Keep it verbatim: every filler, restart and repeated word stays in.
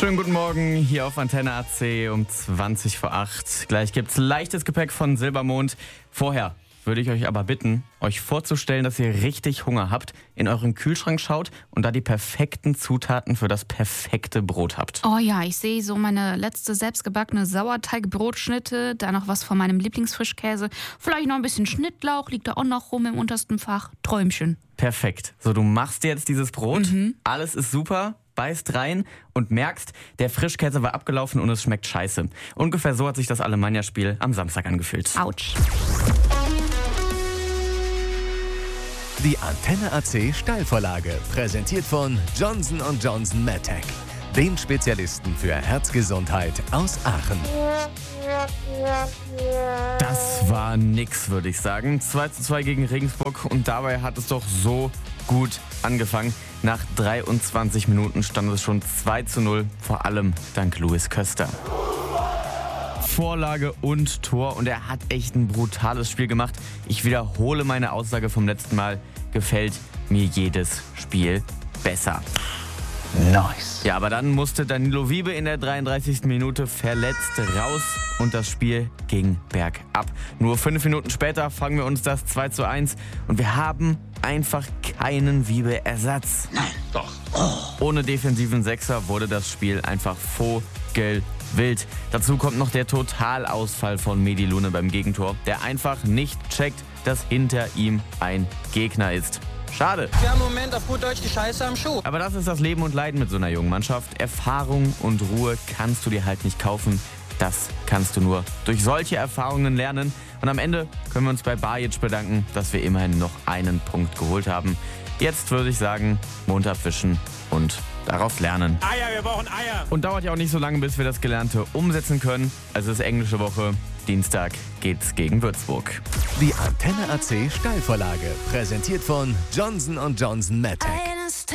Schönen guten Morgen hier auf Antenne A C um zwanzig vor acht. Gleich gibt's leichtes Gepäck von Silbermond. Vorher würde ich euch aber bitten, euch vorzustellen, dass ihr richtig Hunger habt, in euren Kühlschrank schaut und da die perfekten Zutaten für das perfekte Brot habt. Oh ja, ich sehe so meine letzte selbstgebackene Sauerteigbrotschnitte, da noch was von meinem Lieblingsfrischkäse, vielleicht noch ein bisschen Schnittlauch, liegt da auch noch rum im untersten Fach. Träumchen. Perfekt. So, du machst dir jetzt dieses Brot, Mhm. alles ist super, beißt rein und merkst, der Frischkäse war abgelaufen und es schmeckt scheiße. Ungefähr so hat sich das Alemannia-Spiel am Samstag angefühlt. Autsch. Die Antenne A C Steilvorlage, präsentiert von Johnson und Johnson MedTech, dem Spezialisten für Herzgesundheit aus Aachen. Das war nix, würde ich sagen. zwei zu zwei gegen Regensburg und dabei hat es doch so gut angefangen. Nach dreiundzwanzig Minuten stand es schon zwei zu null, vor allem dank Luis Köster. Vorlage und Tor und er hat echt ein brutales Spiel gemacht. Ich wiederhole meine Aussage vom letzten Mal. Gefällt mir jedes Spiel besser. Nice. Ja, aber dann musste Danilo Wiebe in der dreiunddreißigsten Minute verletzt raus und das Spiel ging bergab. Nur fünf Minuten später fangen wir uns das zwei zu eins und wir haben einfach keinen Wiebe-Ersatz. Nein, doch. Oh. Ohne defensiven Sechser wurde das Spiel einfach vogelwild. Dazu kommt noch der Totalausfall von Medi Lune beim Gegentor, der einfach nicht checkt, dass hinter ihm ein Gegner ist. Schade. Wir haben im Moment auf gut Deutsch die Scheiße am Schuh. Aber das ist das Leben und Leiden mit so einer jungen Mannschaft. Erfahrung und Ruhe kannst du dir halt nicht kaufen. Das kannst du nur durch solche Erfahrungen lernen. Und am Ende können wir uns bei Bajic bedanken, dass wir immerhin noch einen Punkt geholt haben. Jetzt würde ich sagen, Mund abwischen und daraus lernen. Eier, wir brauchen Eier. Und dauert ja auch nicht so lange, bis wir das Gelernte umsetzen können. Also es ist englische Woche. Dienstag geht's gegen Würzburg. Die Antenne A C Steilvorlage, präsentiert von Johnson und Johnson MedTech.